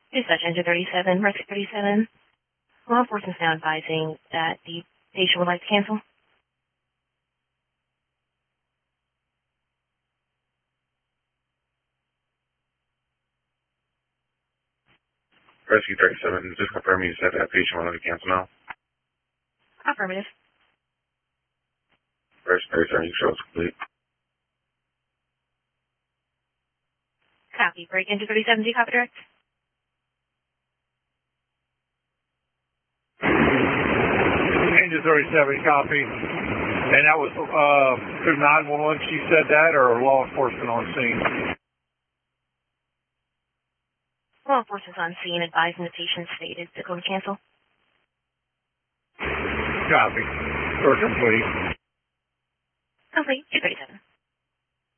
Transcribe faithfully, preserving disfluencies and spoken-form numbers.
Dispatch Engine thirty-seven, Rescue thirty-seven. Law enforcement is now advising that the patient would like to cancel. Rescue thirty-seven, just confirming you said that patient wanted to cancel now. Affirmative. Rescue thirty-seven, you show us complete. Copy. Break Engine thirty-seven, do you copy direct? Engine thirty-seven, copy. And that was uh, through nine one one, she said that, or law enforcement on scene? Law enforcement's on scene advising the patient stated to go to cancel. Copy. For complete. Complete. two thirty-seven.